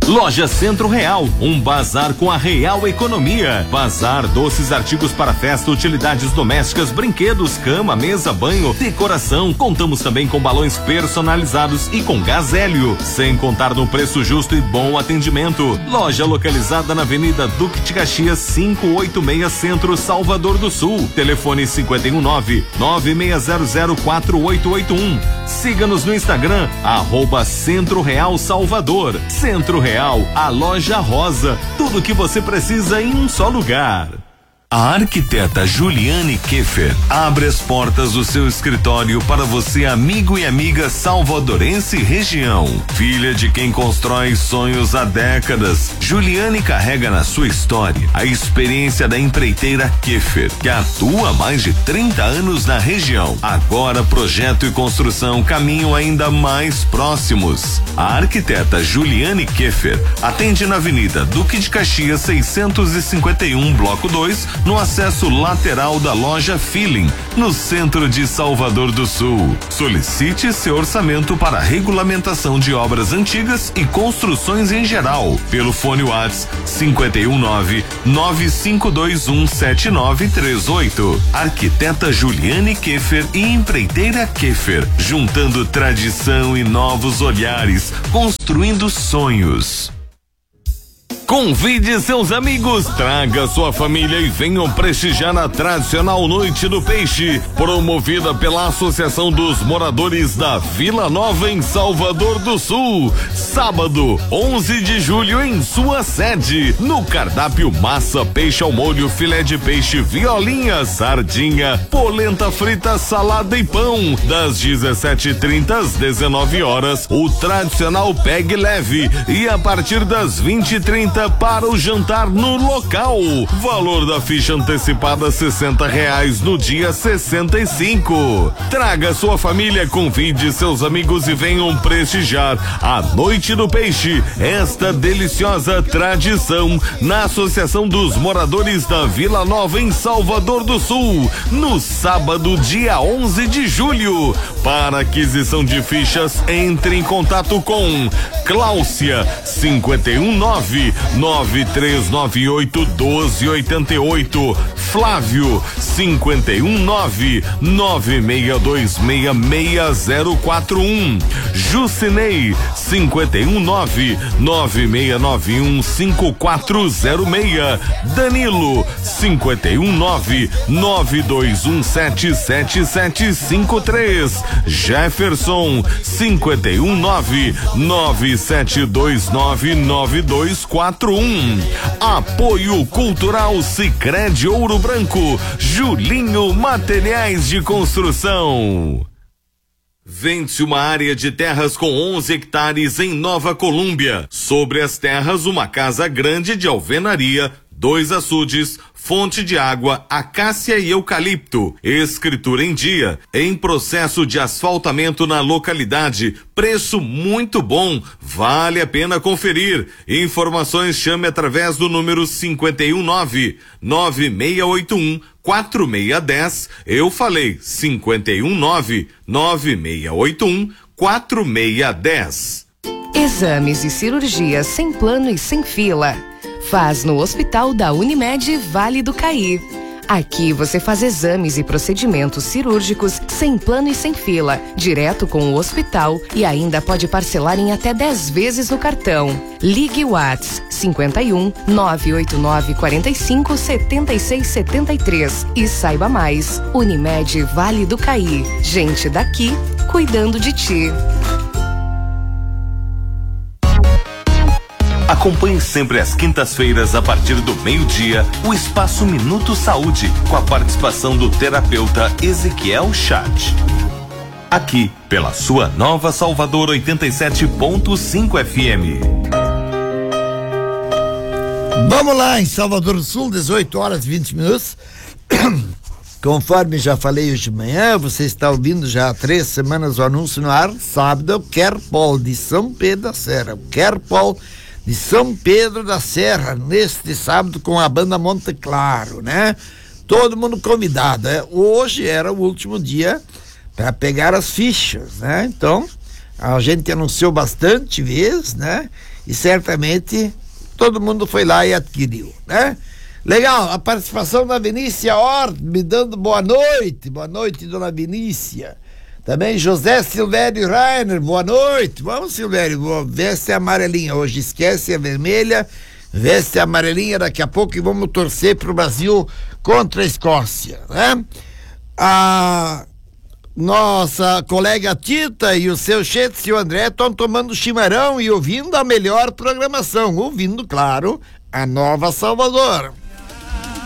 Loja Centro Real, um bazar com a real economia. Bazar, doces, artigos para festa, utilidades domésticas, brinquedos, cama, mesa, banho, decoração. Contamos também com balões personalizados e com gás hélio, sem contar no preço justo e bom atendimento. Loja localizada na Avenida Duque de Caxias, 586 Centro, Salvador do Sul. Telefone 519-9600-4881. Siga-nos no Instagram, @Centro Real Salvador. Centro Real, a loja rosa. Tudo que você precisa em um só lugar. A arquiteta Juliane Keffer abre as portas do seu escritório para você, amigo e amiga salvadorense e região. Filha de quem constrói sonhos há décadas, Juliane carrega na sua história a experiência da empreiteira Keffer, que atua há mais de 30 anos na região. Agora projeto e construção caminham ainda mais próximos. A arquiteta Juliane Keffer atende na Avenida Duque de Caxias 651, Bloco 2, no acesso lateral da loja Feeling, no centro de Salvador do Sul. Solicite seu orçamento para regulamentação de obras antigas e construções em geral, pelo fone WhatsApp 519-9521-7938. Arquiteta Juliane Keffer e empreiteira Keffer, juntando tradição e novos olhares, construindo sonhos. Convide seus amigos, traga sua família e venham prestigiar a tradicional Noite do Peixe, promovida pela Associação dos Moradores da Vila Nova em Salvador do Sul. Sábado, 11 de julho, em sua sede. No cardápio, massa, peixe ao molho, filé de peixe, violinha, sardinha, polenta frita, salada e pão. Das 17h30 às 19h, o tradicional pegue leve. E a partir das 20h30, para o jantar no local. Valor da ficha antecipada R$60, no dia 65. Traga sua família, convide seus amigos e venham prestigiar a Noite do Peixe, esta deliciosa tradição, na Associação dos Moradores da Vila Nova em Salvador do Sul, no sábado, dia 11 de julho. Para aquisição de fichas, entre em contato com Cláucia 519-9398-1288, Flávio 519-9626-6041, Jucinei 519-9691-5406, Danilo 519-9217-7753, Jefferson 519-9729-9241. Apoio Cultural Sicredi Ouro Branco, Julinho Materiais de Construção. Vende-se uma área de terras com 11 hectares em Nova Colômbia. Sobre as terras, uma casa grande de alvenaria, 2 açudes, fonte de água, acácia e eucalipto. Escritura em dia, em processo de asfaltamento na localidade. Preço muito bom, vale a pena conferir. Informações, chame através do número 519-9681-4610. Eu falei 519-9681-4610. Exames e cirurgias sem plano e sem fila. Faz no Hospital da Unimed Vale do Caí. Aqui você faz exames e procedimentos cirúrgicos sem plano e sem fila, direto com o hospital, e ainda pode parcelar em até 10 vezes no cartão. Ligue Whats 51 989 45 76 73 e saiba mais. Unimed Vale do Caí. Gente daqui cuidando de ti. Acompanhe sempre às quintas-feiras, a partir do meio-dia, o Espaço Minuto Saúde, com a participação do terapeuta Ezequiel Chat. Aqui, pela sua Nova Salvador 87.5 FM. Vamos lá, em Salvador do Sul, 18h20. Conforme já falei hoje de manhã, você está ouvindo já há 3 semanas o anúncio no ar. Sábado é o Querpol de São Pedro da Serra. O Querpol de São Pedro da Serra, neste sábado, com a banda Monte Claro, né? Todo mundo convidado, né? Hoje era o último dia para pegar as fichas, né? Então, a gente anunciou bastante vezes, né? e certamente todo mundo foi lá e adquiriu, né? Legal, a participação da Vinícia Hort me dando boa noite, dona Vinícia. Também José Silvério Rainer, boa noite. Vamos, Silvério, veste a amarelinha hoje, esquece a vermelha, veste a amarelinha daqui a pouco e vamos torcer pro Brasil contra a Escócia, né? A nossa colega Tita e o seu Chetz e o André estão tomando chimarrão e ouvindo a melhor programação, ouvindo, claro, a Nova Salvador.